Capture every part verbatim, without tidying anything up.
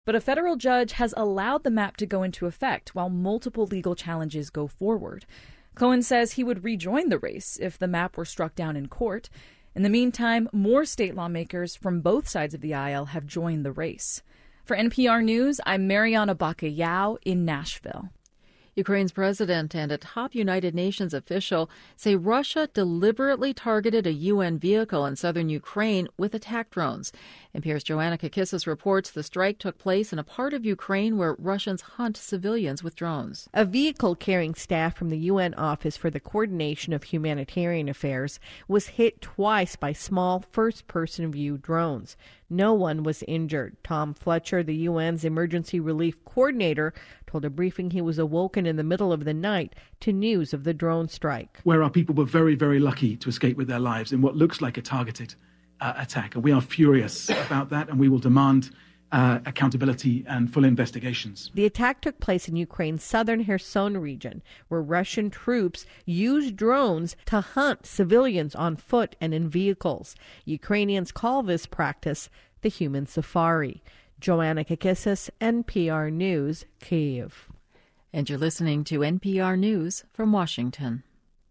But a federal judge has allowed the map to go into effect while multiple legal challenges go forward. Cohen says he would rejoin the race if the map were struck down in court. In the meantime, more state lawmakers from both sides of the aisle have joined the race. For N P R News, I'm Mariana Bacallao in Nashville. Ukraine's president and a top United Nations official say Russia deliberately targeted a U N vehicle in southern Ukraine with attack drones. N P R's Joanna Kakissis reports the strike took place in a part of Ukraine where Russians hunt civilians with drones. A vehicle carrying staff from the U N Office for the Coordination of Humanitarian Affairs was hit twice by small first-person view drones. No one was injured. Tom Fletcher, the U N's emergency relief coordinator, told a briefing he was awoken in the middle of the night to news of the drone strike. Where our people were very, very lucky to escape with their lives in what looks like a targeted uh, attack. And we are furious about that, and we will demand uh, accountability and full investigations. The attack took place in Ukraine's southern Kherson region, where Russian troops used drones to hunt civilians on foot and in vehicles. Ukrainians call this practice the human safari. Joanna Kakissis, N P R News, Kyiv. And you're listening to N P R News from Washington.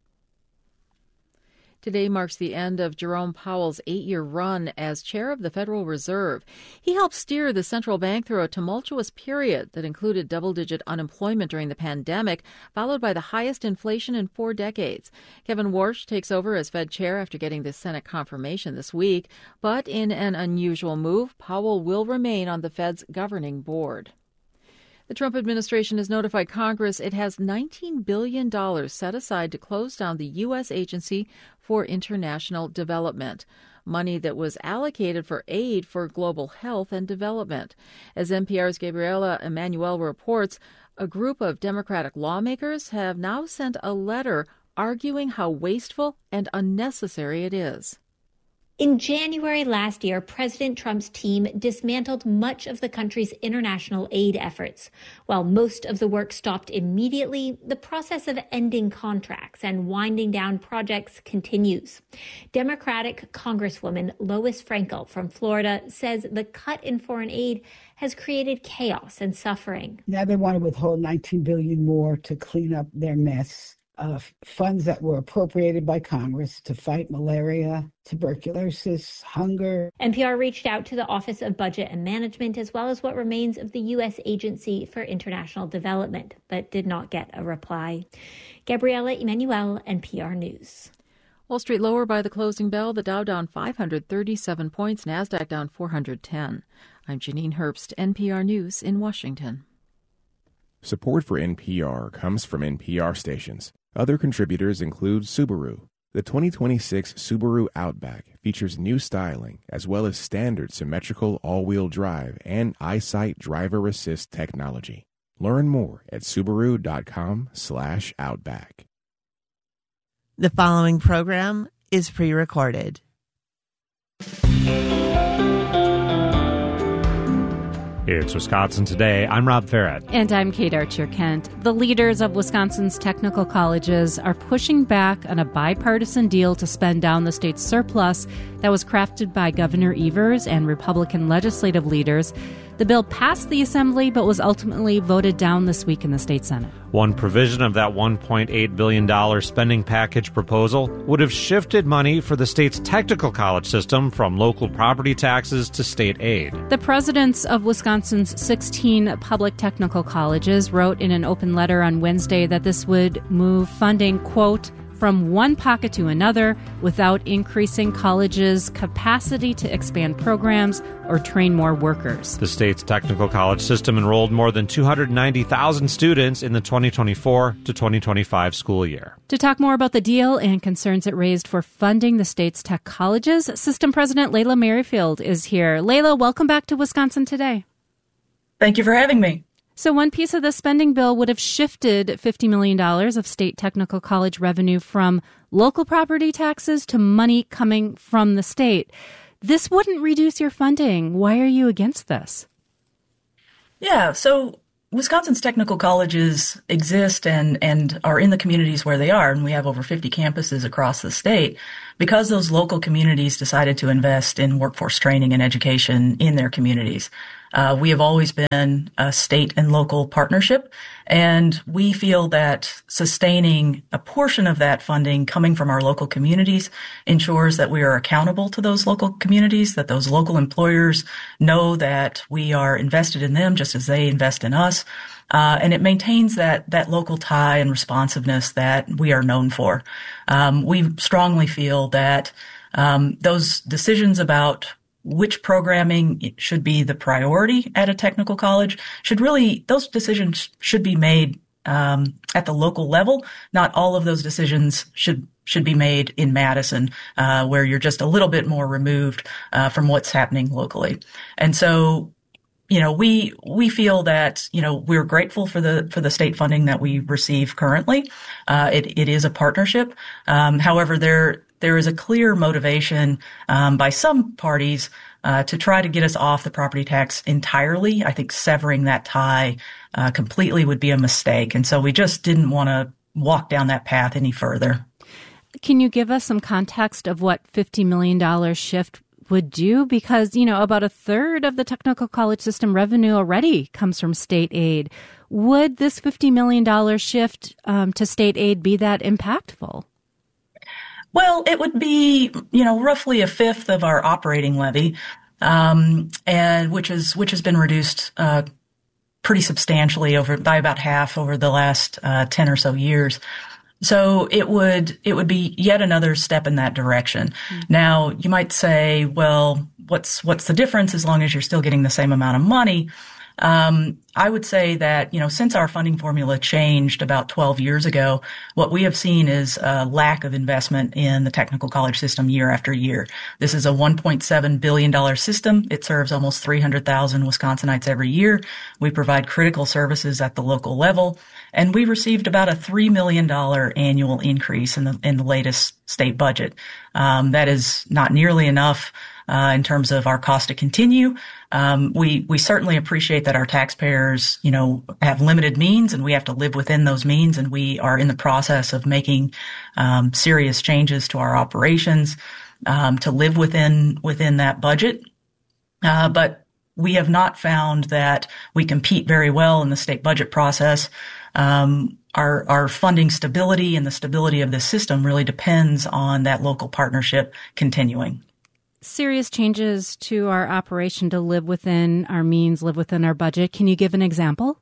Today marks the end of Jerome Powell's eight-year run as chair of the Federal Reserve. He helped steer the central bank through a tumultuous period that included double-digit unemployment during the pandemic, followed by the highest inflation in four decades. Kevin Warsh takes over as Fed chair after getting the Senate confirmation this week. But in an unusual move, Powell will remain on the Fed's governing board. The Trump administration has notified Congress it has nineteen billion dollars set aside to close down the U S Agency for International Development, money that was allocated for aid for global health and development. As N P R's Gabriela Emanuel reports, a group of Democratic lawmakers have now sent a letter arguing how wasteful and unnecessary it is. In January last year, President Trump's team dismantled much of the country's international aid efforts. While most of the work stopped immediately, the process of ending contracts and winding down projects continues. Democratic Congresswoman Lois Frankel from Florida says the cut in foreign aid has created chaos and suffering. Now they want to withhold nineteen billion dollars more to clean up their mess. Of funds that were appropriated by Congress to fight malaria, tuberculosis, hunger. N P R reached out to the Office of Budget and Management as well as what remains of the U S Agency for International Development, but did not get a reply. Gabriela Emanuel, N P R News. Wall Street lower by the closing bell, the Dow down five hundred thirty-seven points, NASDAQ down four hundred ten. I'm Janine Herbst, N P R News in Washington. Support for N P R comes from N P R stations. Other contributors include Subaru. The twenty twenty-six Subaru Outback features new styling as well as standard symmetrical all-wheel drive and EyeSight driver assist technology. Learn more at Subaru.com slash Outback. The following program is pre-recorded. It's Wisconsin Today. I'm Rob Farrett. And I'm Kate Archer-Kent. The leaders of Wisconsin's technical colleges are pushing back on a bipartisan deal to spend down the state's surplus that was crafted by Governor Evers and Republican legislative leaders. The bill passed the Assembly but was ultimately voted down this week in the state Senate. One provision of that one point eight billion dollars spending package proposal would have shifted money for the state's technical college system from local property taxes to state aid. The presidents of Wisconsin's sixteen public technical colleges wrote in an open letter on Wednesday that this would move funding, quote, from one pocket to another without increasing colleges' capacity to expand programs or train more workers. The state's technical college system enrolled more than two hundred ninety thousand students in the twenty twenty-four to twenty twenty-five school year. To talk more about the deal and concerns it raised for funding the state's tech colleges, System President Layla Merrifield is here. Layla, welcome back to Wisconsin Today. Thank you for having me. So one piece of the spending bill would have shifted fifty million dollars of state technical college revenue from local property taxes to money coming from the state. This wouldn't reduce your funding. Why are you against this? Yeah, so Wisconsin's technical colleges exist and, and are in the communities where they are, and we have over fifty campuses across the state because those local communities decided to invest in workforce training and education in their communities. Uh, we have always been a state and local partnership, and we feel that sustaining a portion of that funding coming from our local communities ensures that we are accountable to those local communities, that those local employers know that we are invested in them just as they invest in us. Uh, and it maintains that, that local tie and responsiveness that we are known for. Um, we strongly feel that, um, those decisions about which programming should be the priority at a technical college should really, those decisions should be made, um, at the local level. Not all of those decisions should should be made in Madison, uh, where you're just a little bit more removed, uh, from what's happening locally. And so, you know, we, we feel that, you know, we're grateful for the, for the state funding that we receive currently. Uh, it, it is a partnership. Um, however, there, there is a clear motivation, um, by some parties, uh, to try to get us off the property tax entirely. I think severing that tie, uh, completely would be a mistake. And so we just didn't want to walk down that path any further. Can you give us some context of what fifty million dollars shift would do? Because, you know, about a third of the technical college system revenue already comes from state aid. Would this fifty million dollars shift um, to state aid be that impactful? Well, it would be, you know, roughly a fifth of our operating levy, um, and which is which has been reduced uh, pretty substantially over by about half over the last uh, ten or so years. So it would, it would be yet another step in that direction. Mm-hmm. Now, you might say, well, what's, what's the difference as long as you're still getting the same amount of money? Um, I would say that, you know, since our funding formula changed about twelve years ago, what we have seen is a lack of investment in the technical college system year after year. This is a one point seven billion dollars system. It serves almost three hundred thousand Wisconsinites every year. We provide critical services at the local level, and we received about a three million dollars annual increase in the, in the latest state budget. Um, that is not nearly enough Uh, in terms of our cost to continue. Um, we, we certainly appreciate that our taxpayers, you know, have limited means and we have to live within those means. And we are in the process of making, um, serious changes to our operations, um, to live within, within that budget. Uh, but we have not found that we compete very well in the state budget process. Um, our, our funding stability and the stability of the system really depends on that local partnership continuing. Serious changes to our operation to live within our means, live within our budget. Can you give an example?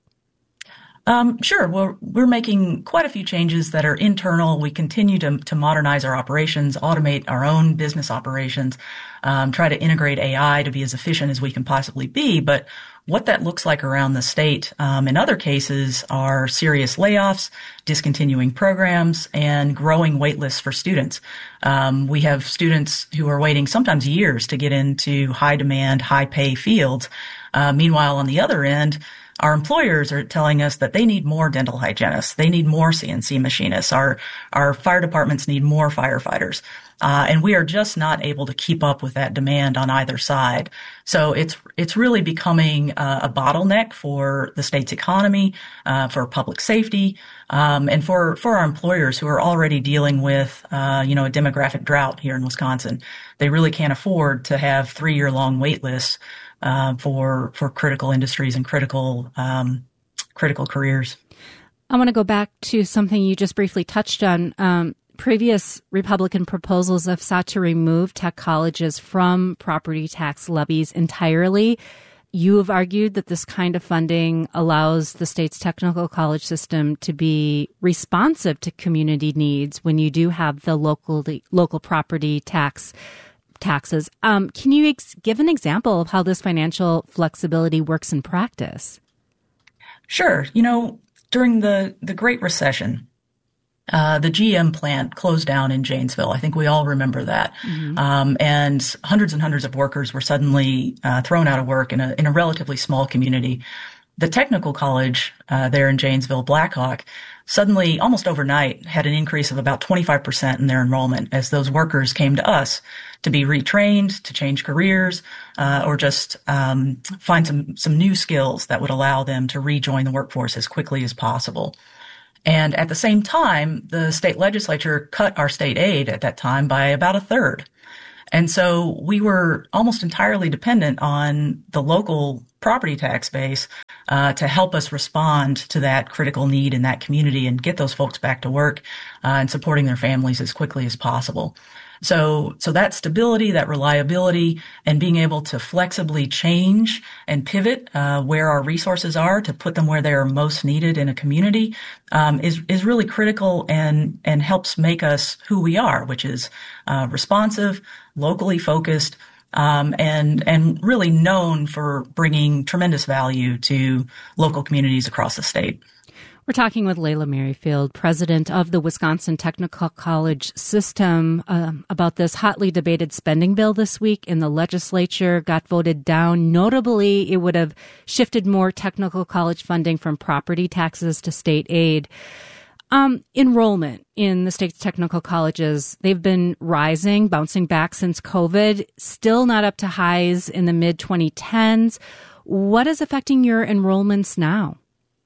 Um, sure. Well, we're making quite a few changes that are internal. We continue to, to modernize our operations, automate our own business operations, um, try to integrate A I to be as efficient as we can possibly be. But what that looks like around the state, um, in other cases are serious layoffs, discontinuing programs, and growing wait lists for students. Um, we have students who are waiting sometimes years to get into high demand, high pay fields. Uh, meanwhile, on the other end, our employers are telling us that they need more dental hygienists. They need more C N C machinists. Our, our fire departments need more firefighters. Uh, and we are just not able to keep up with that demand on either side. So it's, it's really becoming uh, a bottleneck for the state's economy, uh, for public safety, um, and for, for our employers who are already dealing with, uh, you know, a demographic drought here in Wisconsin. They really can't afford to have three year long wait lists, uh, for, for critical industries and critical, um, critical careers. I want to go back to something you just briefly touched on. Um, Previous Republican proposals have sought to remove tech colleges from property tax levies entirely. You have argued that this kind of funding allows the state's technical college system to be responsive to community needs when you do have the local local property tax taxes. Um, can you ex- give an example of how this financial flexibility works in practice? Sure. You know, during the, the Great Recession, Uh, the G M plant closed down in Janesville. I think we all remember that. Mm-hmm. Um, and hundreds and hundreds of workers were suddenly uh, thrown out of work in a in a relatively small community. The technical college uh, there in Janesville, Blackhawk, suddenly, almost overnight, had an increase of about twenty-five percent in their enrollment as those workers came to us to be retrained, to change careers, uh, or just um, find some some new skills that would allow them to rejoin the workforce as quickly as possible. And at the same time, the state legislature cut our state aid at that time by about a third. And so we were almost entirely dependent on the local property tax base uh, to help us respond to that critical need in that community and get those folks back to work uh, and supporting their families as quickly as possible. So, so that stability, that reliability, and being able to flexibly change and pivot uh, where our resources are to put them where they are most needed in a community um, is is really critical and and helps make us who we are, which is uh, responsive, locally focused, um, and and really known for bringing tremendous value to local communities across the state. We're talking with Layla Merrifield, president of the Wisconsin Technical College System, um, about this hotly debated spending bill this week in the legislature. Got voted down. Notably, it would have shifted more technical college funding from property taxes to state aid. Um, enrollment in the state's technical colleges, they've been rising, bouncing back since COVID, still not up to highs in the mid twenty tens. What is affecting your enrollments now?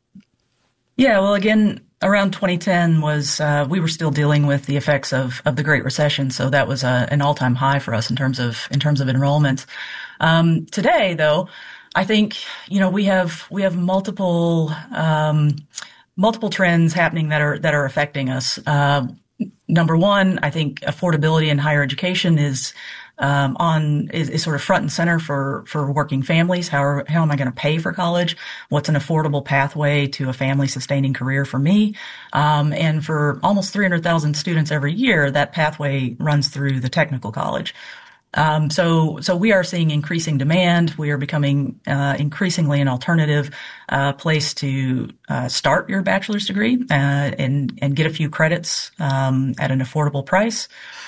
Yeah, well, again, around twenty ten was, uh, we were still dealing with the effects of, of the Great Recession. So that was a, an all-time high for us in terms of, in terms of enrollments. Um, today, though, I think, you know, we have, we have multiple, um, multiple trends happening that are, that are affecting us. Uh, number one, I think affordability in higher education is, Um, on is, is sort of front and center for for working families. How are, how am I going to pay for college? What's an affordable pathway to a family sustaining career for me? Um, and for almost three hundred thousand students every year, that pathway runs through the technical college. Um, so so we are seeing increasing demand. We are becoming uh, increasingly an alternative uh, place to uh, start your bachelor's degree uh, and and get a few credits um, at an affordable price.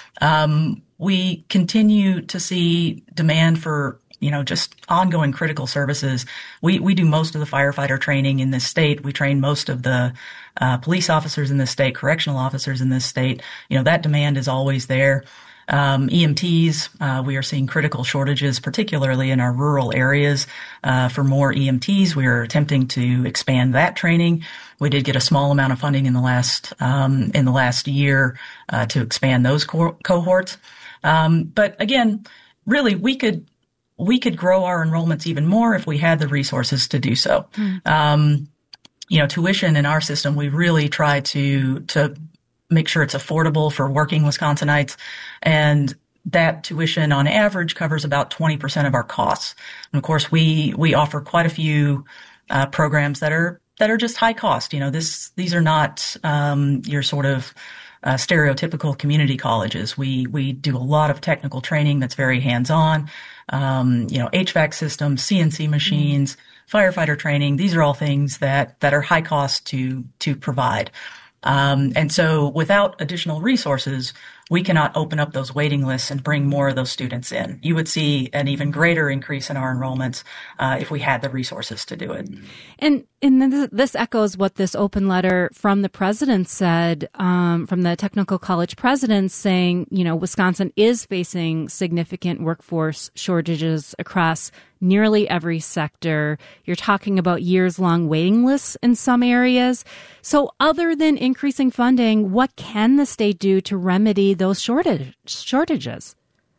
Um, we continue to see demand for, you know, just ongoing critical services. We, we do most of the firefighter training in this state. We train most of the, uh, police officers in this state, correctional officers in this state. You know, that demand is always there. Um, E M Ts, uh, we are seeing critical shortages, particularly in our rural areas, uh, for more E M Ts. We are attempting to expand that training. We did get a small amount of funding in the last, um, in the last year, uh, to expand those co- cohorts. Um, but again, really, we could, we could grow our enrollments even more if we had the resources to do so. Mm. Um, you know, tuition in our system, we really try to, to make sure it's affordable for working Wisconsinites. And that tuition on average covers about twenty percent of our costs. And of course, we, we offer quite a few, uh, programs that are, that are just high cost. You know, this, these are not, um, your sort of, Uh, stereotypical community colleges. We we do a lot of technical training that's very hands-on. Um, you know, H V A C systems, C N C machines, mm-hmm. firefighter training. These are all things that that are high cost to to provide. Um, and so, without additional resources, we cannot open up those waiting lists and bring more of those students in. You would see an even greater increase in our enrollments uh, if we had the resources to do it. And and this echoes what this open letter from the president said, um, from the technical college president, saying, you know, Wisconsin is facing significant workforce shortages across nearly every sector. You're talking about years-long waiting lists in some areas. So other than increasing funding, what can the state do to remedy those shortage, shortages?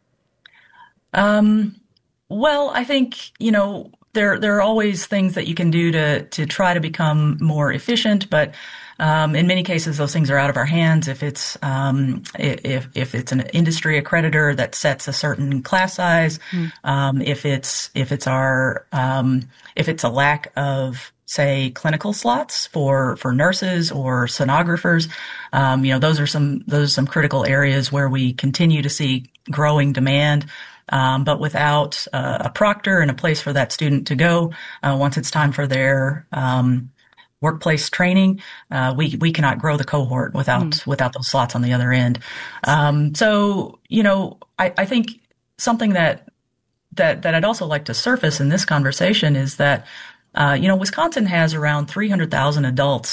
Um, well, I think, you know, there, there are always things that you can do to, to try to become more efficient, but, um, in many cases, those things are out of our hands. If it's, um, if, if it's an industry accreditor that sets a certain class size, mm. um, if it's, if it's our, um, if it's a lack of, say, clinical slots for, for nurses or sonographers. Um, you know, those are some, those are some critical areas where we continue to see growing demand. Um, but without uh, a proctor and a place for that student to go, uh, once it's time for their, um, workplace training, uh, we, we cannot grow the cohort without, mm. without those slots on the other end. Um, so, you know, I, I think something that, that, that I'd also like to surface in this conversation is that, Uh, you know, Wisconsin has around three hundred thousand adults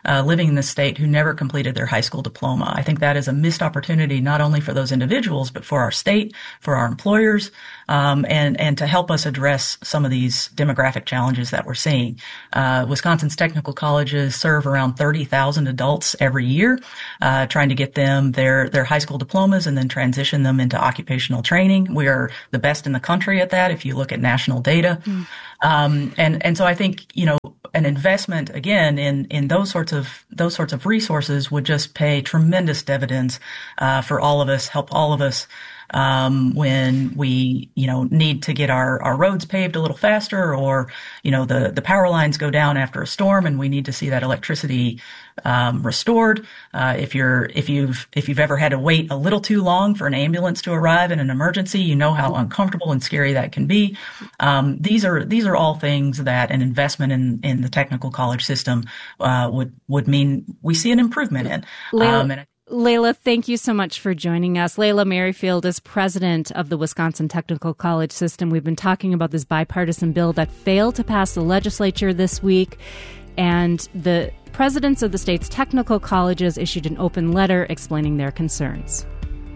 uh, living in the state who never completed their high school diploma. I think that is a missed opportunity not only for those individuals, but for our state, for our employers, um, and, and to help us address some of these demographic challenges that we're seeing. Uh, Wisconsin's technical colleges serve around thirty thousand adults every year, uh, trying to get them their, their high school diplomas and then transition them into occupational training. We are the best in the country at that if you look at national data. Mm. Um, and, and so I think, you know, an investment again in, in those sorts of, those sorts of resources would just pay tremendous dividends, uh, for all of us, help all of us, um, when we, you know, need to get our, our roads paved a little faster, or, you know, the, the power lines go down after a storm and we need to see that electricity, um, restored. Uh, if you're, if you've, if you've ever had to wait a little too long for an ambulance to arrive in an emergency, you know how uncomfortable and scary that can be. Um, these are, these are all things that an investment in, in the technical college system, uh, would, would mean we see an improvement in. Layla, um, and Layla, thank you so much for joining us. Layla Merrifield is president of the Wisconsin Technical College System. We've been talking about this bipartisan bill that failed to pass the legislature this week, and the presidents of the state's technical colleges issued an open letter explaining their concerns.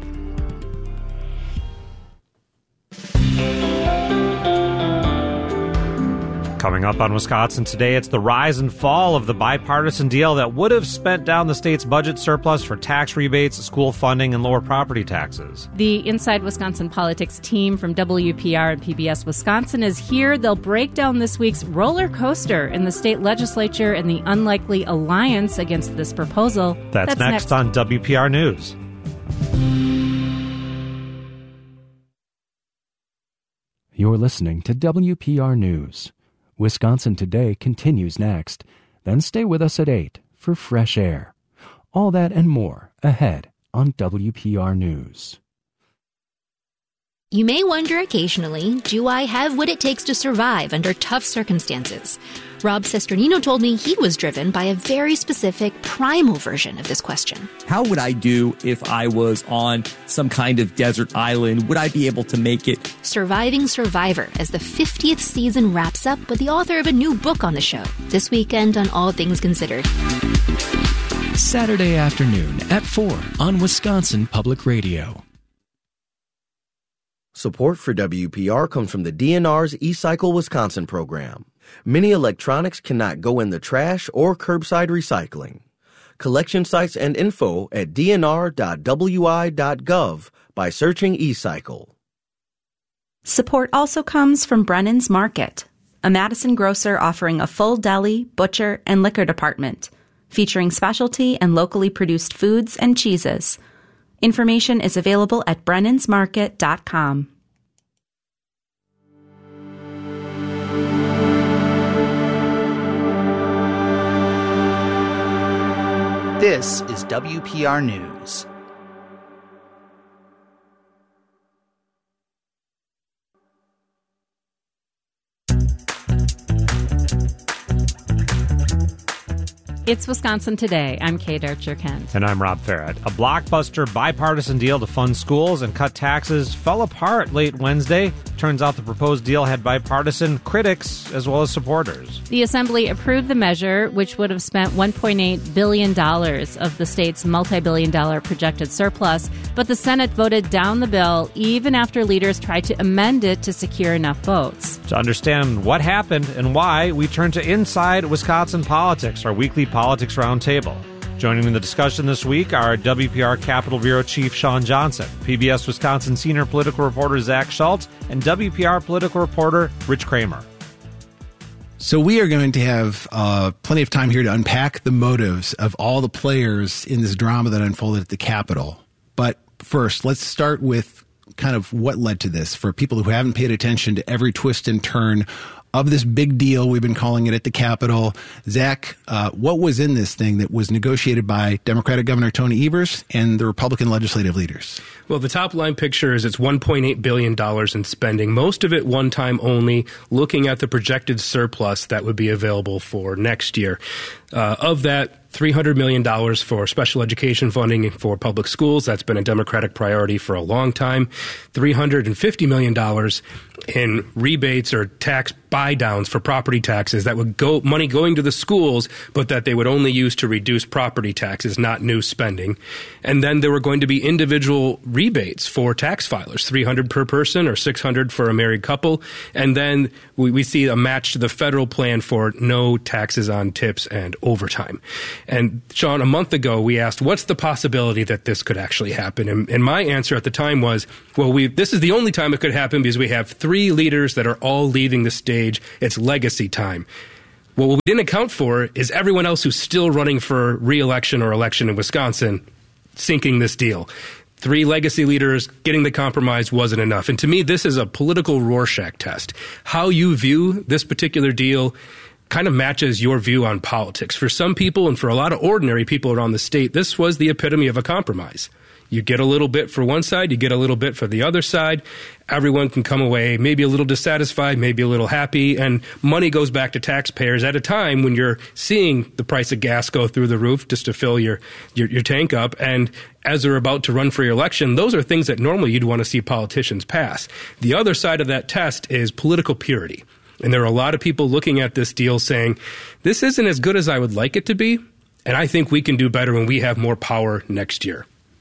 Coming up on Wisconsin Today, it's the rise and fall of the bipartisan deal that would have spent down the state's budget surplus for tax rebates, school funding, and lower property taxes. The Inside Wisconsin Politics team from W P R and P B S Wisconsin is here. They'll break down this week's roller coaster in the state legislature and the unlikely alliance against this proposal. That's, That's next, next on W P R News. You're listening to W P R News. Wisconsin Today continues next. Then stay with us at eight for Fresh Air. All that and more ahead on W P R News. You may wonder occasionally, do I have what it takes to survive under tough circumstances? Rob Sesternino told me he was driven by a very specific primal version of this question. How would I do if I was on some kind of desert island? Would I be able to make it? Surviving Survivor, as the fiftieth season wraps up with the author of a new book on the show, this weekend on All Things Considered. Saturday afternoon at four on Wisconsin Public Radio. Support for W P R comes from the D N R's eCycle Wisconsin program. Many electronics cannot go in the trash or curbside recycling. Collection sites and info at d n r dot w i dot gov by searching eCycle. Support also comes from Brennan's Market, a Madison grocer offering a full deli, butcher, and liquor department, featuring specialty and locally produced foods and cheeses. Information is available at brennans market dot com. This is W P R News. It's Wisconsin Today. I'm Kate Archer-Kent. And I'm Rob Farrett. A blockbuster bipartisan deal to fund schools and cut taxes fell apart late Wednesday. Turns out the proposed deal had bipartisan critics as well as supporters. The Assembly approved the measure, which would have spent one point eight billion dollars of the state's multi-billion dollar projected surplus, but the Senate voted down the bill even after leaders tried to amend it to secure enough votes. To understand what happened and why, we turn to Inside Wisconsin Politics, our weekly Politics Roundtable. Joining in the discussion this week are W P R Capitol Bureau Chief Sean Johnson, P B S Wisconsin Senior Political Reporter Zach Schultz, and W P R Political Reporter Rich Kramer. So we are going to have uh, plenty of time here to unpack the motives of all the players in this drama that unfolded at the Capitol. But first, let's start with kind of what led to this for people who haven't paid attention to every twist and turn of this big deal we've been calling it at the Capitol. Zach, uh, what was in this thing that was negotiated by Democratic Governor Tony Evers and the Republican legislative leaders? Well, the top line picture is it's one point eight billion dollars in spending, most of it one time only, looking at the projected surplus that would be available for next year. Uh, of that, three hundred million dollars for special education funding for public schools. That's been a Democratic priority for a long time. three hundred fifty million dollars in rebates or tax buy downs for property taxes that would go money going to the schools, but that they would only use to reduce property taxes, not new spending. And then there were going to be individual rebates for tax filers, three hundred per person or six hundred for a married couple. And then we, we see a match to the federal plan for no taxes on tips and overtime. And Sean, a month ago, we asked, what's the possibility that this could actually happen? And, and my answer at the time was, well, we this is the only time it could happen because we have three leaders that are all leaving the stage. It's legacy time. What we didn't account for is everyone else who's still running for re-election or election in Wisconsin sinking this deal. Three legacy leaders getting the compromise wasn't enough. And to me, this is a political Rorschach test. How you view this particular deal kind of matches your view on politics. For some people and for a lot of ordinary people around the state, this was the epitome of a compromise. You get a little bit for one side, you get a little bit for the other side. Everyone can come away maybe a little dissatisfied, maybe a little happy, and money goes back to taxpayers at a time when you're seeing the price of gas go through the roof just to fill your, your, your tank up. And as they're about to run for your election, those are things that normally you'd want to see politicians pass. The other side of that test is political purity. And there are a lot of people looking at this deal saying, this isn't as good as I would like it to be, and I think we can do better when we have more power next year.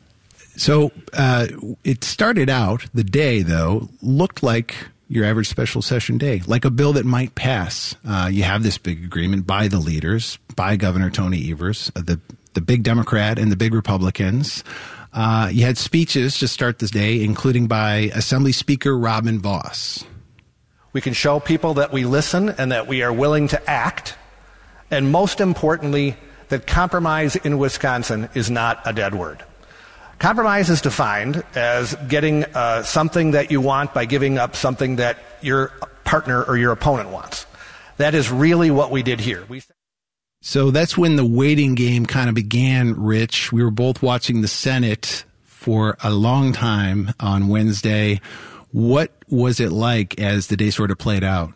So uh, it started out, the day, though, looked like your average special session day, like a bill that might pass. Uh, you have this big agreement by the leaders, by Governor Tony Evers, the, the big Democrat and the big Republicans. Uh, you had speeches to start this day, including by Assembly Speaker Robin Vos. We can show people that we listen and that we are willing to act. And most importantly, that compromise in Wisconsin is not a dead word. Compromise is defined as getting uh, something that you want by giving up something that your partner or your opponent wants. That is really what we did here. We So that's when the waiting game kind of began, Rich. We were both watching the Senate for a long time on Wednesday. What was it like as the day sort of played out?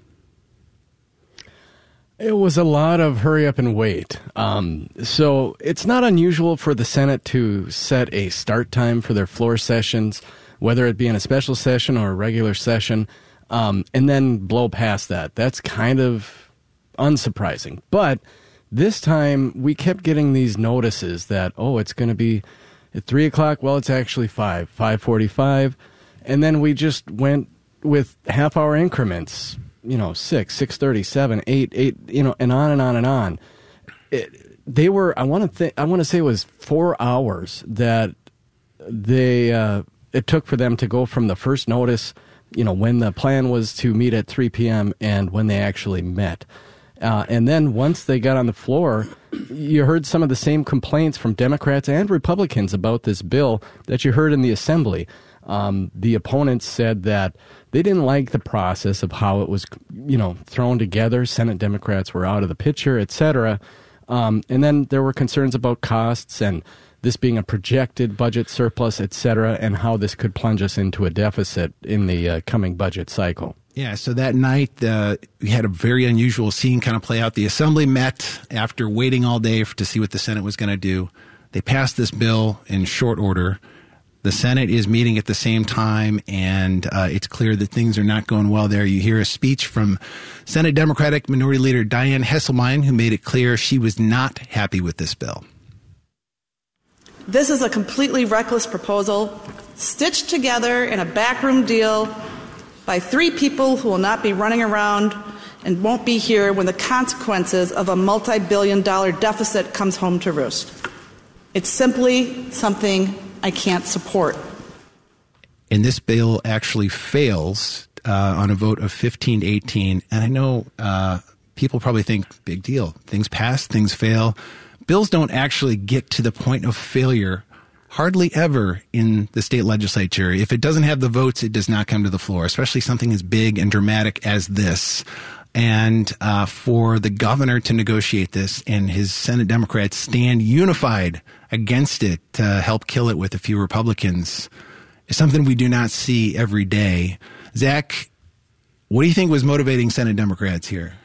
It was a lot of hurry up and wait. Um, so it's not unusual for the Senate to set a start time for their floor sessions, whether it be in a special session or a regular session, um, and then blow past that. That's kind of unsurprising. But this time we kept getting these notices that, oh, it's going to be at three o'clock. Well, it's actually five, five forty-five. And then we just went with half hour increments. You know, six, six thirty, seven, eight, eight, you know, and on and on and on. It, they were, I want to think, I want to say it was four hours that they, uh, it took for them to go from the first notice, you know, when the plan was to meet at three p.m. and when they actually met. Uh, and then once they got on the floor, you heard some of the same complaints from Democrats and Republicans about this bill that you heard in the Assembly. Um, the opponents said that they didn't like the process of how it was, you know, thrown together. Senate Democrats were out of the picture, et cetera. Um, and then there were concerns about costs and this being a projected budget surplus, et cetera, and how this could plunge us into a deficit in the uh, coming budget cycle. Yeah, so that night uh, we had a very unusual scene kind of play out. The Assembly met after waiting all day to see what the Senate was going to do. They passed this bill in short order. The Senate is meeting at the same time, and uh, it's clear that things are not going well there. You hear a speech from Senate Democratic Minority Leader Dianne Hesselbein, who made it clear she was not happy with this bill. This is a completely reckless proposal, stitched together in a backroom deal by three people who will not be running around and won't be here when the consequences of a multi-billion dollar deficit comes home to roost. It's simply something I can't support. And this bill actually fails uh, on a vote of fifteen to eighteen. And I know uh, people probably think, big deal. Things pass, things fail. Bills don't actually get to the point of failure hardly ever in the state legislature. If it doesn't have the votes, it does not come to the floor, especially something as big and dramatic as this. And uh, for the governor to negotiate this and his Senate Democrats stand unified against it to help kill it with a few Republicans is something we do not see every day. Zach, what do you think was motivating Senate Democrats here?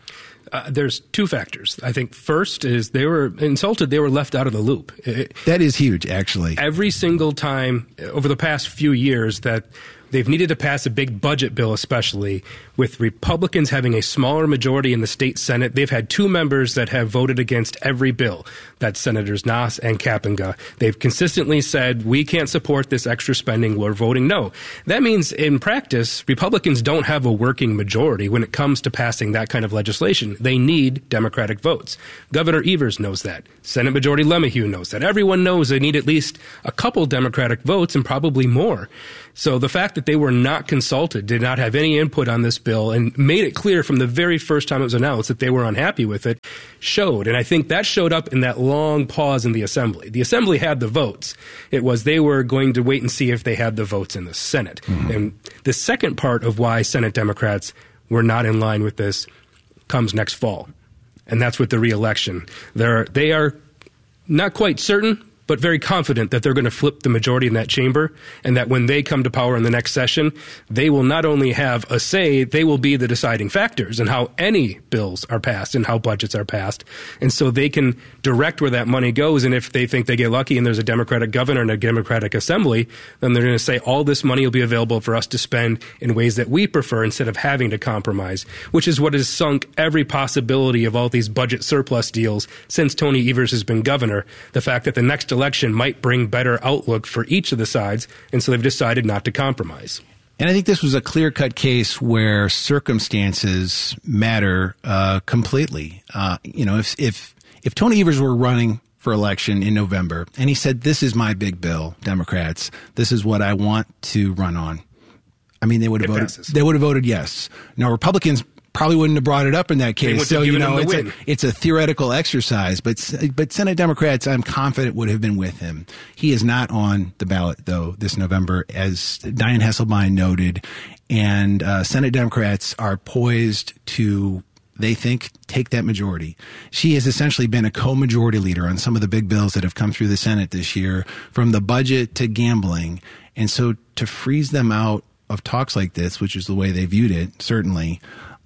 Uh, there's two factors. I think first is they were insulted. They were left out of the loop. It, that is huge, actually. Every single time over the past few years that they've needed to pass a big budget bill, especially with Republicans having a smaller majority in the state Senate. They've had two members that have voted against every bill. That's Senators Nass and Kapenga. They've consistently said, we can't support this extra spending. We're voting no. That means in practice, Republicans don't have a working majority when it comes to passing that kind of legislation. They need Democratic votes. Governor Evers knows that. Senate Majority LeMahieu knows that. Everyone knows they need at least a couple Democratic votes and probably more. So the fact that they were not consulted, did not have any input on this bill, and made it clear from the very first time it was announced that they were unhappy with it, showed. And I think that showed up in that long pause in the Assembly. The Assembly had the votes. It was they were going to wait and see if they had the votes in the Senate. Mm-hmm. And the second part of why Senate Democrats were not in line with this comes next fall. And that's with the re-election. They're, they are not quite certain, but very confident that they're going to flip the majority in that chamber, and that when they come to power in the next session, they will not only have a say, they will be the deciding factors in how any bills are passed and how budgets are passed. And so they can direct where that money goes. And if they think they get lucky and there's a Democratic governor and a Democratic assembly, then they're going to say all this money will be available for us to spend in ways that we prefer instead of having to compromise, which is what has sunk every possibility of all these budget surplus deals since Tony Evers has been governor. The fact that the next election might bring better outlook for each of the sides, and so they've decided not to compromise. And I think this was a clear-cut case where circumstances matter uh, completely. Uh, you know, if if if Tony Evers were running for election in November and he said, "This is my big bill, Democrats. This is what I want to run on," I mean, they would have voted. Passes. They would have voted yes. Now, Republicans probably wouldn't have brought it up in that case. So, you know, it's a, it's a theoretical exercise. But but Senate Democrats, I'm confident, would have been with him. He is not on the ballot, though, this November, as Dianne Hesselbein noted. And uh, Senate Democrats are poised to, they think, take that majority. She has essentially been a co-majority leader on some of the big bills that have come through the Senate this year, from the budget to gambling. And so to freeze them out of talks like this, which is the way they viewed it, certainly,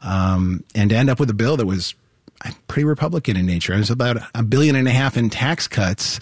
Um, and to end up with a bill that was pretty Republican in nature. It was about a billion and a half in tax cuts,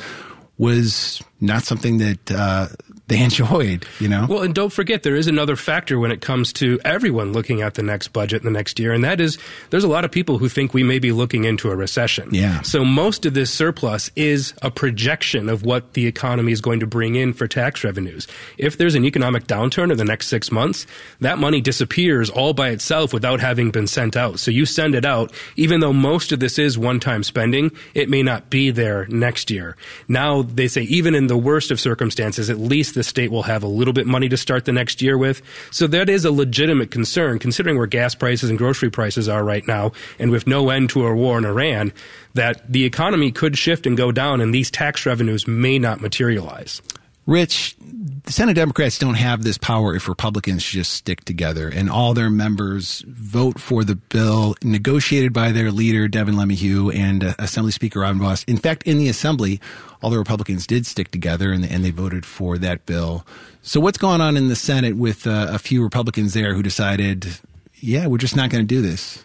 was not something that uh, they enjoyed, you know? Well, and don't forget, there is another factor when it comes to everyone looking at the next budget in the next year, and that is there's a lot of people who think we may be looking into a recession. Yeah. So most of this surplus is a projection of what the economy is going to bring in for tax revenues. If there's an economic downturn in the next six months, that money disappears all by itself without having been sent out. So you send it out, even though most of this is one-time spending, it may not be there next year. Now, they say even in the worst of circumstances, at least the state will have a little bit money to start the next year with. So that is a legitimate concern, considering where gas prices and grocery prices are right now, and with no end to a war in Iran, that the economy could shift and go down, and these tax revenues may not materialize. Rich, the Senate Democrats don't have this power if Republicans just stick together and all their members vote for the bill negotiated by their leader, Devin LeMahieu, and uh, Assembly Speaker Robin Vos. In fact, in the Assembly, all the Republicans did stick together and, and they voted for that bill. So what's going on in the Senate with uh, a few Republicans there who decided, yeah, we're just not going to do this?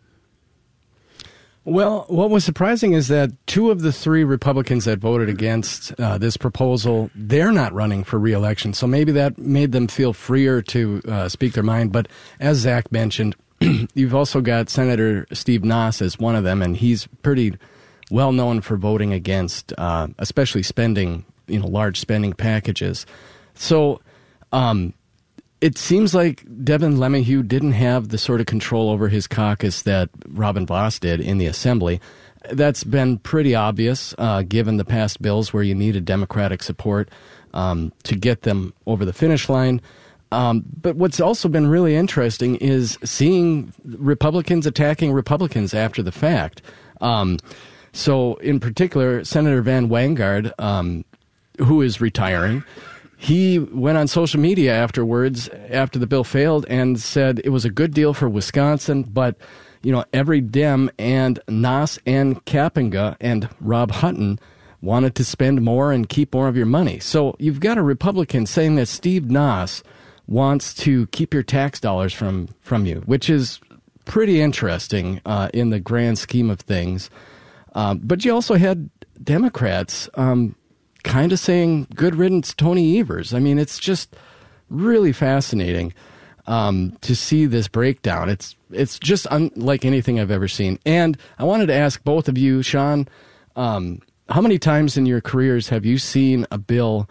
Well, what was surprising is that two of the three Republicans that voted against uh, this proposal, they're not running for re-election. So maybe that made them feel freer to uh, speak their mind. But as Zach mentioned, you've also got Senator Steve Nass as one of them, and he's pretty well known for voting against, uh, especially spending, you know, large spending packages. So um, it seems like Devin LeMahieu didn't have the sort of control over his caucus that Robin Vos did in the Assembly. That's been pretty obvious, uh, given the past bills where you needed Democratic support um, to get them over the finish line. Um, but what's also been really interesting is seeing Republicans attacking Republicans after the fact. Um, so, in particular, Senator Van Wanggaard, um, who is retiring, he went on social media afterwards, after the bill failed, and said it was a good deal for Wisconsin, but, you know, every Dem and Nass and Kapenga and Rob Hutton wanted to spend more and keep more of your money. So you've got a Republican saying that Steve Nass wants to keep your tax dollars from, from you, which is pretty interesting uh, in the grand scheme of things. Um, but you also had Democrats um, kind of saying, good riddance, Tony Evers. I mean, it's just really fascinating um, to see this breakdown. It's it's just unlike anything I've ever seen. And I wanted to ask both of you, Sean, um, how many times in your careers have you seen a bill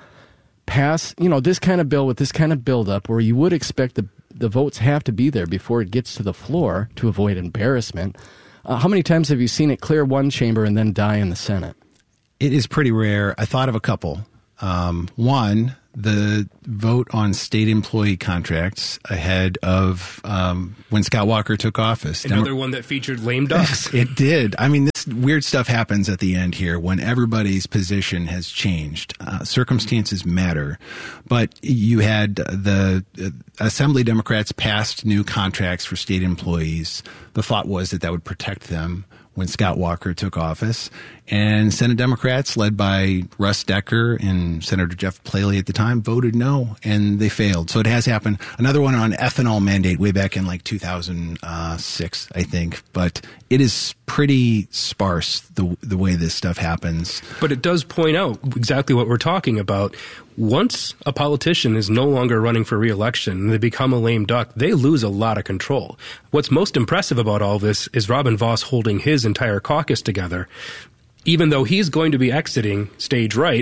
pass, you know, this kind of bill with this kind of buildup where you would expect the, the votes have to be there before it gets to the floor to avoid embarrassment? Uh, how many times have you seen it clear one chamber and then die in the Senate? It is pretty rare. I thought of a couple. Um, one, the vote on state employee contracts ahead of um, when Scott Walker took office. Another Demo- one that featured lame ducks. It did. I mean, this weird stuff happens at the end here when everybody's position has changed. Uh, circumstances matter. But you had the uh, Assembly Democrats passed new contracts for state employees. The thought was that that would protect them when Scott Walker took office. And Senate Democrats, led by Russ Decker and Senator Jeff Paley at the time, voted no, and they failed. So it has happened. Another one on ethanol mandate way back in like two thousand six, I think. But it is pretty sparse, the the way this stuff happens. But it does point out exactly what we're talking about. Once a politician is no longer running for re-election and they become a lame duck, they lose a lot of control. What's most impressive about all this is Robin Vos holding his entire caucus together. Even though he's going to be exiting stage right,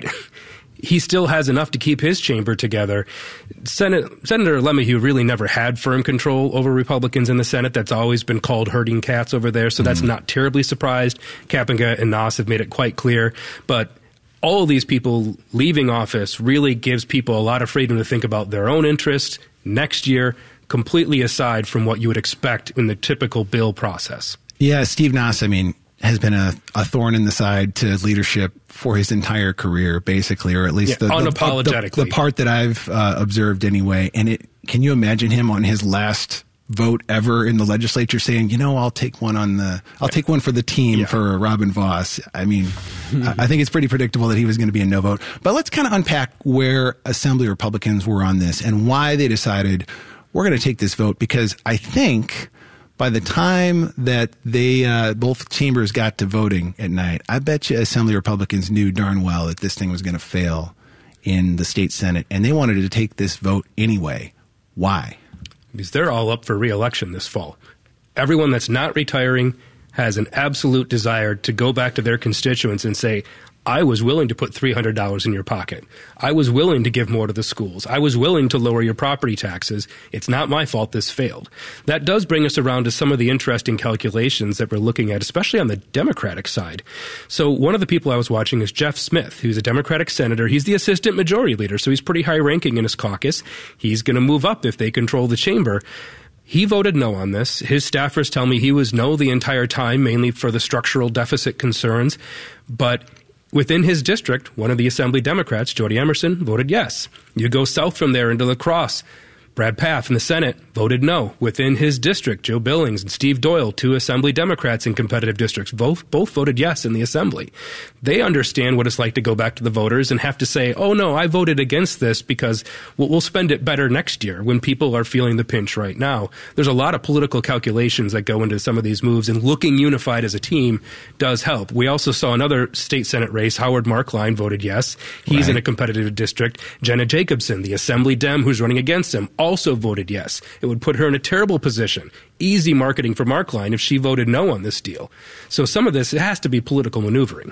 he still has enough to keep his chamber together. Senate, Senator LeMahieu really never had firm control over Republicans in the Senate. That's always been called herding cats over there, so that's mm-hmm. not terribly surprised. Kapenga and Noss have made it quite clear. But all of these people leaving office really gives people a lot of freedom to think about their own interests next year, completely aside from what you would expect in the typical bill process. Yeah, Steve Noss, I mean, has been a, a thorn in the side to leadership for his entire career, basically, or at least yeah, the, unapologetically. The, the, the part that I've uh, observed anyway. And it, can you imagine him on his last vote ever in the legislature saying, you know, I'll take one on the, I'll take one for the team yeah. for Robin Vos. I mean, I think it's pretty predictable that he was going to be a no vote. But let's kind of unpack where Assembly Republicans were on this and why they decided we're going to take this vote, because I think by the time that they uh, both chambers got to voting at night, I bet you Assembly Republicans knew darn well that this thing was going to fail in the state Senate, and they wanted to take this vote anyway. Why? Because they're all up for re-election this fall. Everyone that's not retiring has an absolute desire to go back to their constituents and say, I was willing to put three hundred dollars in your pocket. I was willing to give more to the schools. I was willing to lower your property taxes. It's not my fault this failed. That does bring us around to some of the interesting calculations that we're looking at, especially on the Democratic side. So one of the people I was watching is Jeff Smith, who's a Democratic senator. He's the assistant majority leader, so he's pretty high ranking in his caucus. He's going to move up if they control the chamber. He voted no on this. His staffers tell me he was no the entire time, mainly for the structural deficit concerns. But within his district, one of the Assembly Democrats, Jody Emerson, voted yes. You go south from there into La Crosse. Brad Pfaff in the Senate voted no. Within his district, Joe Billings and Steve Doyle, two Assembly Democrats in competitive districts, both, both voted yes in the Assembly. They understand what it's like to go back to the voters and have to say, oh, no, I voted against this because we'll, we'll spend it better next year when people are feeling the pinch right now. There's a lot of political calculations that go into some of these moves, and looking unified as a team does help. We also saw another state Senate race. Howard Markline voted yes. He's right in a competitive district. Jenna Jacobson, the Assembly Dem who's running against him, also voted yes. It would put her in a terrible position. Easy marketing for Markline if she voted no on this deal. So some of this, it has to be political maneuvering.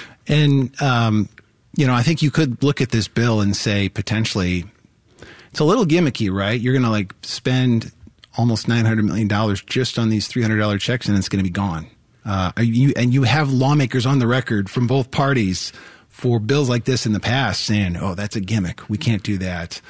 And, um, you know, I think you could look at this bill and say potentially it's a little gimmicky, right? You're going to like spend almost nine hundred million dollars just on these three hundred dollars checks and it's going to be gone. Uh, you, and you have lawmakers on the record from both parties for bills like this in the past saying, oh, that's a gimmick. We can't do that.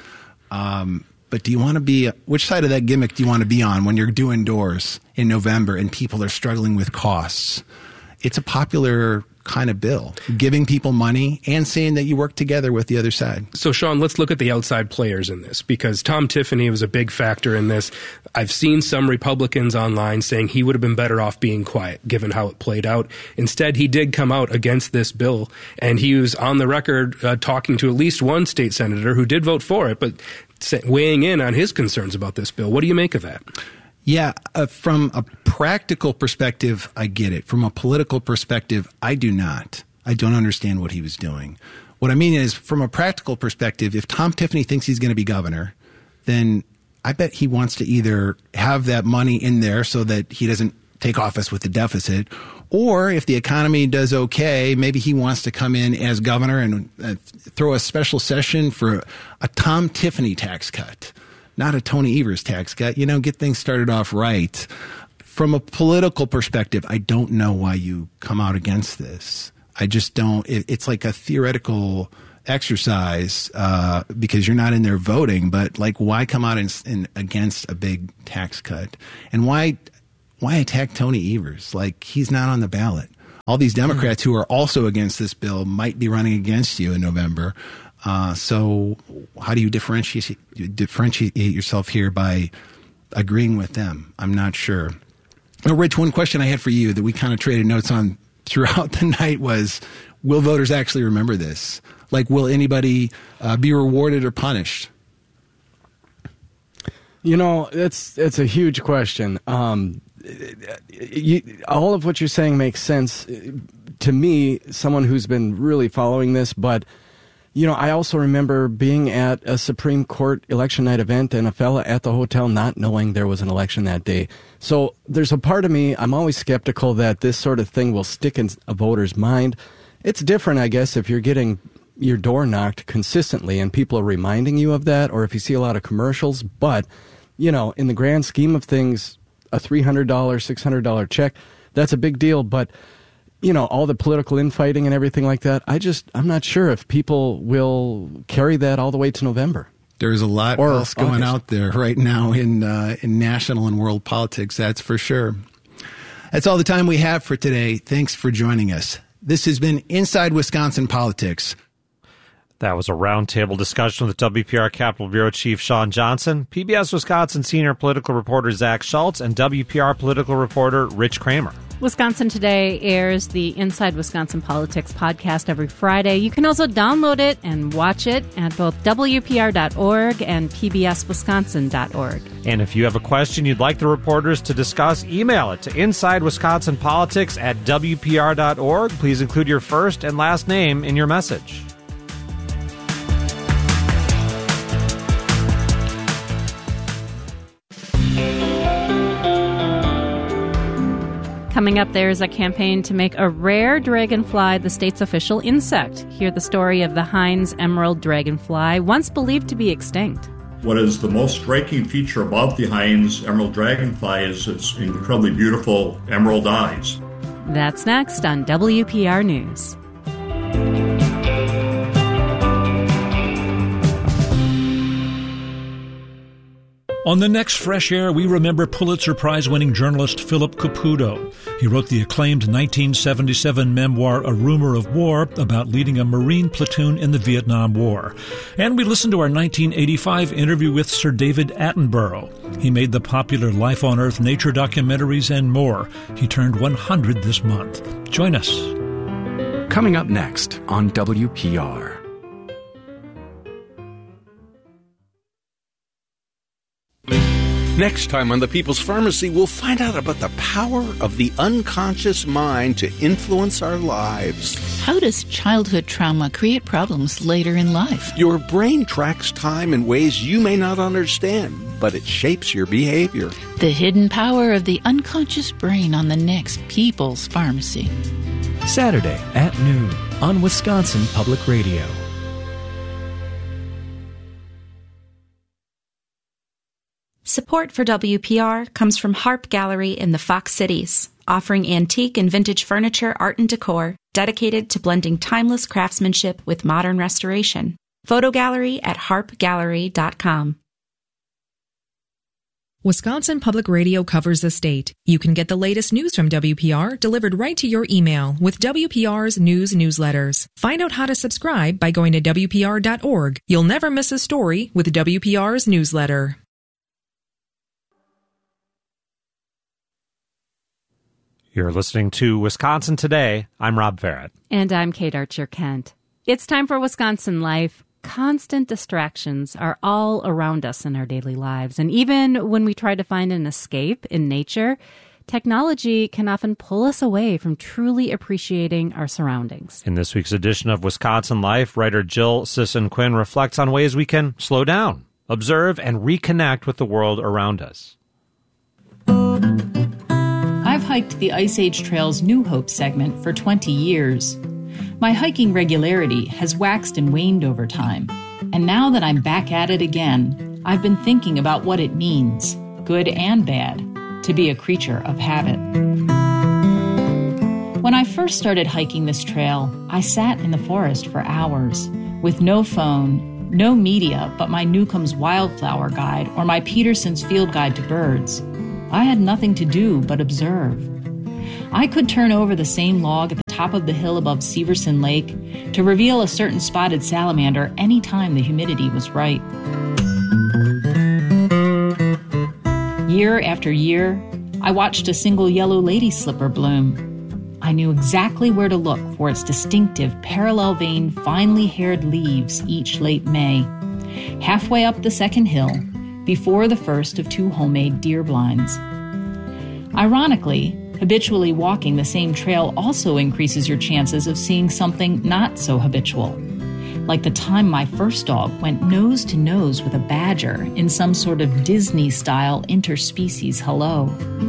Um, But do you want to be, which side of that gimmick do you want to be on when you're doing doors in November and people are struggling with costs? It's a popular kind of bill, giving people money and saying that you work together with the other side. So, Sean, let's look at the outside players in this, because Tom Tiffany was a big factor in this. I've seen some Republicans online saying he would have been better off being quiet, given how it played out. Instead, he did come out against this bill, and he was on the record uh, talking to at least one state senator who did vote for it, but weighing in on his concerns about this bill. What do you make of that? Yeah, uh, from a practical perspective, I get it. From a political perspective, I do not. I don't understand what he was doing. What I mean is, from a practical perspective, if Tom Tiffany thinks he's going to be governor, then I bet he wants to either have that money in there so that he doesn't take office with a deficit, or if the economy does okay, maybe he wants to come in as governor and uh, throw a special session for a Tom Tiffany tax cut, not a Tony Evers tax cut, you know, get things started off right. From a political perspective, I don't know why you come out against this. I just don't. It, it's like a theoretical exercise uh, because you're not in there voting. But like, why come out in, in, against a big tax cut? And why why attack Tony Evers? Like, he's not on the ballot. All these Democrats mm-hmm. who are also against this bill might be running against you in November. Uh, so how do you differentiate differentiate yourself here by agreeing with them? I'm not sure. Now, Rich, one question I had for you that we kind of traded notes on throughout the night was, will voters actually remember this? Like, will anybody uh, be rewarded or punished? You know, it's it's a huge question. Um, you, all of what you're saying makes sense to me, someone who's been really following this, but you know, I also remember being at a Supreme Court election night event and a fella at the hotel not knowing there was an election that day. So there's a part of me, I'm always skeptical that this sort of thing will stick in a voter's mind. It's different, I guess, if you're getting your door knocked consistently and people are reminding you of that, or if you see a lot of commercials. But, you know, in the grand scheme of things, a three hundred dollars, six hundred dollars check, that's a big deal. But you know, all the political infighting and everything like that, I just, I'm not sure if people will carry that all the way to November. There's a lot or else going August. out there right now in uh, in national and world politics, that's for sure. That's all the time we have for today. Thanks for joining us. This has been Inside Wisconsin Politics. That was a roundtable discussion with W P R Capitol Bureau Chief Shawn Johnson, P B S Wisconsin senior political reporter Zach Schultz, and W P R political reporter Rich Kramer. Wisconsin Today airs the Inside Wisconsin Politics podcast every Friday. You can also download it and watch it at both W P R dot org and P B S Wisconsin dot org. And if you have a question you'd like the reporters to discuss, email it to Inside Wisconsin Politics at W P R dot org. Please include your first and last name in your message. Coming up, there is a campaign to make a rare dragonfly the state's official insect. Hear the story of the Heinz emerald dragonfly, once believed to be extinct. What is the most striking feature about the Heinz emerald dragonfly is its incredibly beautiful emerald eyes. That's next on W P R News. On the next Fresh Air, we remember Pulitzer Prize-winning journalist Philip Caputo. He wrote the acclaimed nineteen seventy-seven memoir, A Rumor of War, about leading a Marine platoon in the Vietnam War. And we listened to our nineteen eighty-five interview with Sir David Attenborough. He made the popular Life on Earth nature documentaries and more. He turned one hundred this month. Join us. Coming up next on W P R. Next time on The People's Pharmacy, we'll find out about the power of the unconscious mind to influence our lives. How does childhood trauma create problems later in life? Your brain tracks time in ways you may not understand, but it shapes your behavior. The hidden power of the unconscious brain on the next People's Pharmacy. Saturday at noon on Wisconsin Public Radio. Support for W P R comes from Harp Gallery in the Fox Cities, offering antique and vintage furniture, art, and decor dedicated to blending timeless craftsmanship with modern restoration. Photo gallery at harp gallery dot com. Wisconsin Public Radio covers the state. You can get the latest news from W P R delivered right to your email with W P R's news newsletters. Find out how to subscribe by going to W P R dot org. You'll never miss a story with W P R's newsletter. You're listening to Wisconsin Today. I'm Rob Farrett. And I'm Kate Archer-Kent. It's time for Wisconsin Life. Constant distractions are all around us in our daily lives. And even when we try to find an escape in nature, technology can often pull us away from truly appreciating our surroundings. In this week's edition of Wisconsin Life, writer Jill Sisson-Quinn reflects on ways we can slow down, observe, and reconnect with the world around us. I've hiked the Ice Age Trail's New Hope segment for twenty years. My hiking regularity has waxed and waned over time, and now that I'm back at it again, I've been thinking about what it means, good and bad, to be a creature of habit. When I first started hiking this trail, I sat in the forest for hours, with no phone, no media but my Newcomb's Wildflower Guide or my Peterson's Field Guide to Birds. I had nothing to do but observe. I could turn over the same log at the top of the hill above Severson Lake to reveal a certain spotted salamander any time the humidity was right. Year after year, I watched a single yellow lady slipper bloom. I knew exactly where to look for its distinctive parallel-veined, finely haired leaves each late May, halfway up the second hill, before the first of two homemade deer blinds. Ironically, habitually walking the same trail also increases your chances of seeing something not so habitual, like the time my first dog went nose to nose with a badger in some sort of Disney-style interspecies hello.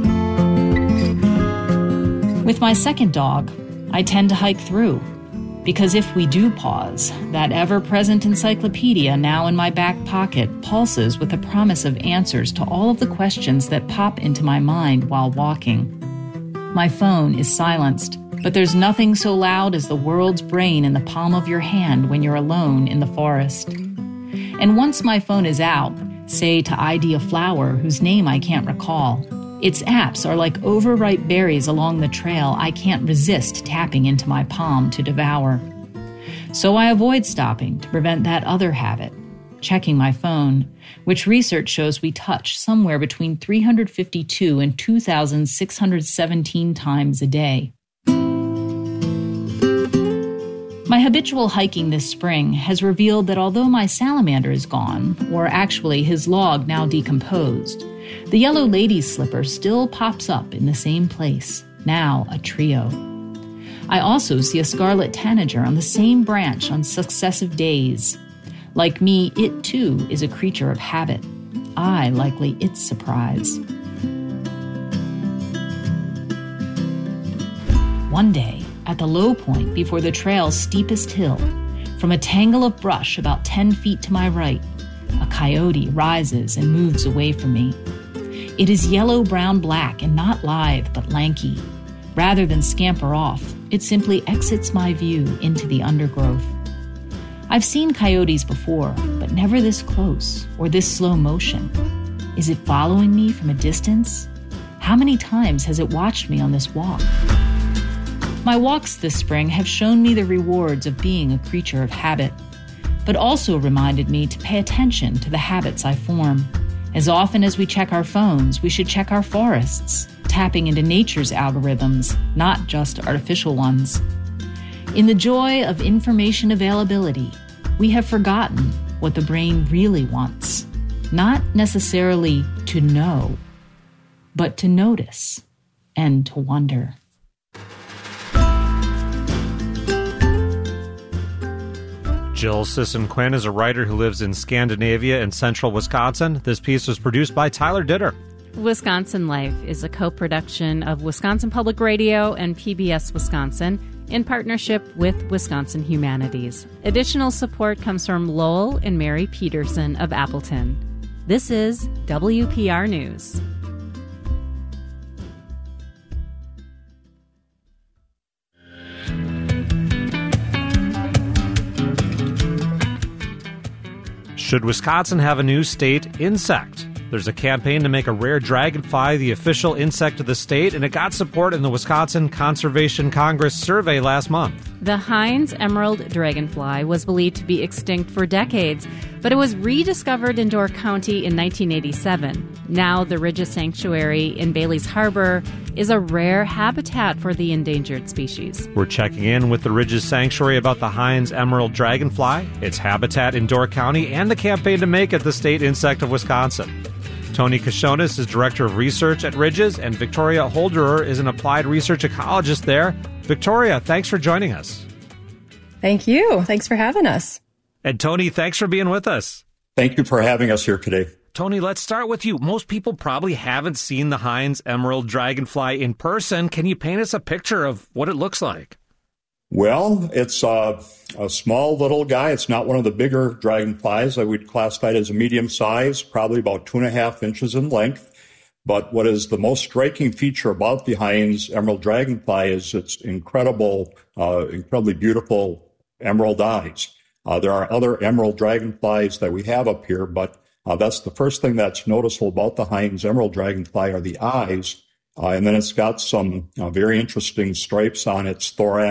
With my second dog, I tend to hike through, because if we do pause, that ever-present encyclopedia now in my back pocket pulses with the promise of answers to all of the questions that pop into my mind while walking. My phone is silenced, but there's nothing so loud as the world's brain in the palm of your hand when you're alone in the forest. And once my phone is out, say to I D a flower whose name I can't recall, its apps are like overripe berries along the trail I can't resist tapping into my palm to devour. So I avoid stopping to prevent that other habit, checking my phone, which research shows we touch somewhere between three hundred fifty-two and two thousand six hundred seventeen times a day. My habitual hiking this spring has revealed that although my salamander is gone, or actually his log now decomposed, the yellow lady's slipper still pops up in the same place, now a trio. I also see a scarlet tanager on the same branch on successive days. Like me, it too is a creature of habit. I likely its surprise. One day, at the low point before the trail's steepest hill, from a tangle of brush about ten feet to my right, a coyote rises and moves away from me. It is yellow-brown-black and not lithe but lanky. Rather than scamper off, it simply exits my view into the undergrowth. I've seen coyotes before, but never this close or this slow motion. Is it following me from a distance? How many times has it watched me on this walk? My walks this spring have shown me the rewards of being a creature of habit, but also reminded me to pay attention to the habits I form. As often as we check our phones, we should check our forests, tapping into nature's algorithms, not just artificial ones. In the joy of information availability, we have forgotten what the brain really wants. Not necessarily to know, but to notice and to wonder. Jill Sisson-Quinn is a writer who lives in Scandinavia and central Wisconsin. This piece was produced by Tyler Ditter. Wisconsin Life is a co-production of Wisconsin Public Radio and P B S Wisconsin in partnership with Wisconsin Humanities. Additional support comes from Lowell and Mary Peterson of Appleton. This is W P R News. Should Wisconsin have a new state insect? There's a campaign to make a rare dragonfly the official insect of the state, and it got support in the Wisconsin Conservation Congress survey last month. The Hines emerald dragonfly was believed to be extinct for decades, but it was rediscovered in Door County in nineteen eighty-seven. Now the Ridges Sanctuary in Bailey's Harbor is a rare habitat for the endangered species. We're checking in with the Ridges Sanctuary about the Hines emerald dragonfly, its habitat in Door County, and the campaign to make it the state insect of Wisconsin. Tony Kashonis is Director of Research at Ridges, and Victoria Holderer is an applied research ecologist there. Victoria, thanks for joining us. Thank you. Thanks for having us. And Tony, thanks for being with us. Thank you for having us here today. Tony, let's start with you. Most people probably haven't seen the Hines emerald dragonfly in person. Can you paint us a picture of what it looks like? Well, it's a, a small little guy. It's not one of the bigger dragonflies. I would classify it as a medium size, probably about two and a half inches in length. But what is the most striking feature about the Hines emerald dragonfly is its incredible, uh, incredibly beautiful emerald eyes. Uh, there are other emerald dragonflies that we have up here, but uh, that's the first thing that's noticeable about the Hines emerald dragonfly are the eyes. Uh, and then it's got some uh, very interesting stripes on its thorax